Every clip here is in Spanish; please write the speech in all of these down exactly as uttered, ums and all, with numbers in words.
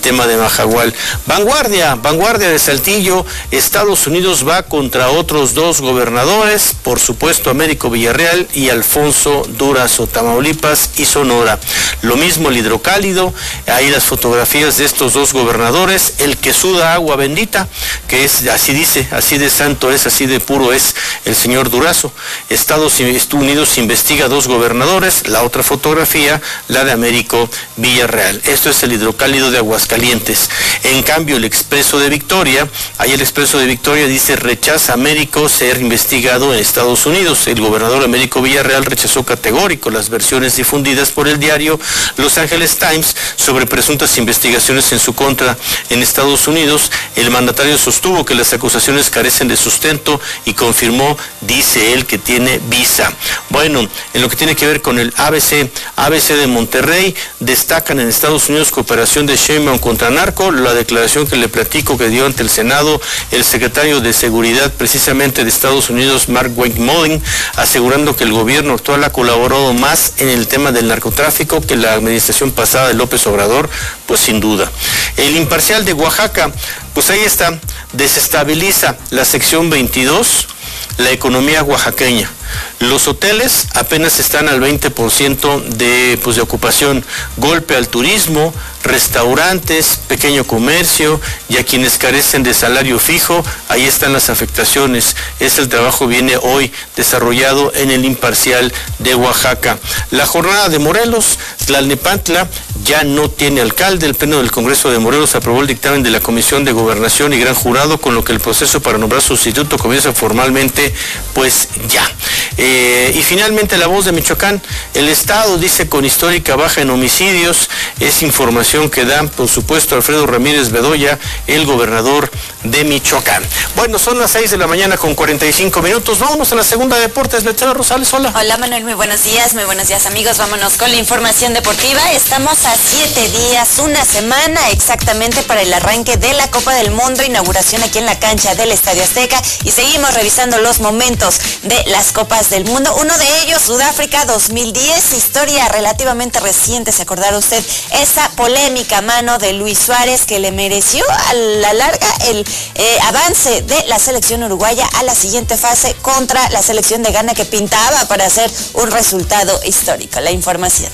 tema de Majahual. Vanguardia, Vanguardia de Saltillo, Estados Unidos va contra otros dos gobernadores, por supuesto Américo Villarreal y Alfonso Durazo, Tamaulipas y Sonora. Lo mismo el hidrocálido, ahí las fotografías de estos dos gobernadores, el que suda agua bendita, que es, así dice, así de santo es, así de puro es el señor Durazo. Estados Unidos investiga dos gobernadores, la otra fotografía, la de Américo Villarreal. Esto es el hidrocálido de Aguascalientes. En cambio, el Expreso de Victoria, ahí el Expreso de Victoria dice, rechaza Américo ser investigado en Estados Unidos. El gobernador Américo Villarreal rechazó categórico las versiones difundidas por el diario Los Angeles Times sobre presuntas investigaciones en su contra en Estados Unidos. El mandatario sostuvo que las acusaciones carecen de sustento y confirmó, dice él, que tiene visa. Bueno, en lo que tiene que ver con el A B C, A B C de Monterrey, destacan en Estados Unidos cooperación de Sheinbaum contra narco, la declaración que le platico que dio ante el Senado el secretario de Seguridad precisamente de Estados Unidos, Mark Wayne, asegurando que el gobierno actual ha colaborado más en el tema del narcotráfico que la administración pasada de López Obrador, pues sin duda. El Imparcial de Oaxaca, pues ahí está, desestabiliza la sección veintidós, la economía oaxaqueña. Los hoteles apenas están al veinte por ciento de, pues, de ocupación, golpe al turismo, restaurantes, pequeño comercio y a quienes carecen de salario fijo, ahí están las afectaciones. Este trabajo viene hoy desarrollado en el Imparcial de Oaxaca. La jornada de Morelos, Tlalnepantla ya no tiene alcalde. El Pleno del Congreso de Morelos aprobó el dictamen de la Comisión de Gobernación y Gran Jurado, con lo que el proceso para nombrar sustituto comienza formalmente, pues ya. Eh, y finalmente La Voz de Michoacán, el Estado dice con histórica baja en homicidios, es información que da, por supuesto, Alfredo Ramírez Bedoya, el gobernador de Michoacán. Bueno, son las seis de la mañana con cuarenta y cinco minutos, vámonos a la segunda de deportes. Betela Rosales, hola. Hola Manuel, muy buenos días, muy buenos días amigos, vámonos con la información deportiva. Estamos a siete días, una semana exactamente para el arranque de la Copa del Mundo, inauguración aquí en la cancha del Estadio Azteca, y seguimos revisando los momentos de las Copas del Mundo. Uno de ellos, Sudáfrica dos mil diez, historia relativamente reciente. ¿Se acordará usted esa polémica mano de Luis Suárez que le mereció a la larga el eh, avance de la selección uruguaya a la siguiente fase contra la selección de Ghana, que pintaba para hacer un resultado histórico? La información.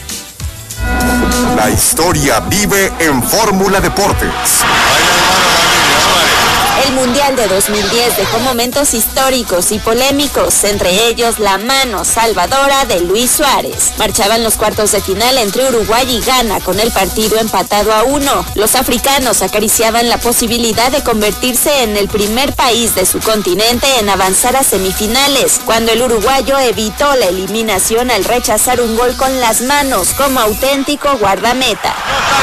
La historia vive en Fórmula Deportes. El Mundial de dos mil diez dejó momentos históricos y polémicos, entre ellos la mano salvadora de Luis Suárez. Marchaban los cuartos de final entre Uruguay y Ghana, con el partido empatado a uno. Los africanos acariciaban la posibilidad de convertirse en el primer país de su continente en avanzar a semifinales, cuando el uruguayo evitó la eliminación al rechazar un gol con las manos como auténtico guardameta.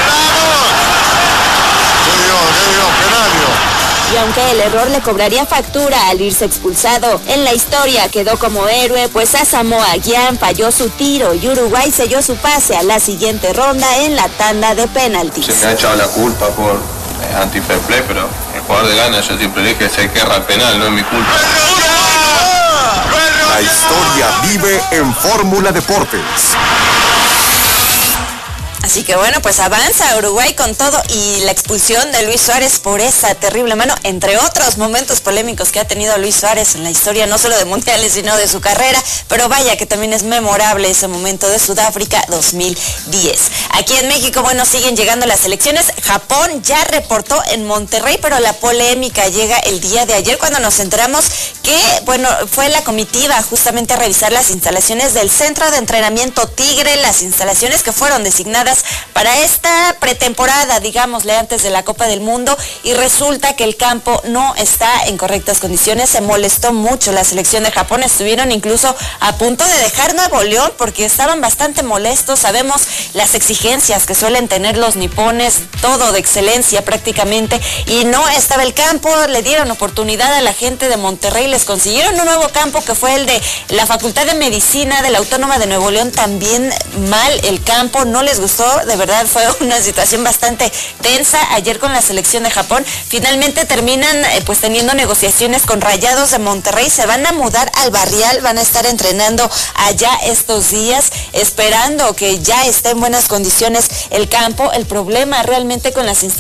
Y aunque el error le cobraría factura al irse expulsado, en la historia quedó como héroe, pues a Samoa Gyan falló su tiro y Uruguay selló su pase a la siguiente ronda en la tanda de penaltis. Se me ha echado la culpa por eh, anti-fair play, pero el jugador de Ghana, yo siempre dije que se querra el penal, no es mi culpa. La historia vive en Fórmula Deportes. Así que bueno, pues avanza Uruguay con todo, y la expulsión de Luis Suárez por esa terrible mano, entre otros momentos polémicos que ha tenido Luis Suárez en la historia, no solo de mundiales, sino de su carrera, pero vaya que también es memorable ese momento de Sudáfrica dos mil diez. Aquí en México, bueno, siguen llegando las elecciones. Japón ya reportó en Monterrey, pero la polémica llega el día de ayer cuando nos enteramos que, bueno, fue la comitiva justamente a revisar las instalaciones del Centro de Entrenamiento Tigre, las instalaciones que fueron designadas para esta pretemporada, digámosle, antes de la Copa del Mundo, y resulta que el campo no está en correctas condiciones. Se molestó mucho la selección de Japón, estuvieron incluso a punto de dejar Nuevo León porque estaban bastante molestos. Sabemos las exigencias que suelen tener los nipones, todo de excelencia prácticamente, y no estaba el campo. Le dieron oportunidad a la gente de Monterrey, les consiguieron un nuevo campo que fue el de la Facultad de Medicina de la Autónoma de Nuevo León. También mal el campo, no les gustó. De verdad fue una situación bastante tensa ayer con la selección de Japón. Finalmente terminan eh, pues teniendo negociaciones con Rayados de Monterrey. Se van a mudar al Barrial, van a estar entrenando allá estos días, esperando que ya esté en buenas condiciones el campo. El problema realmente con las instalaciones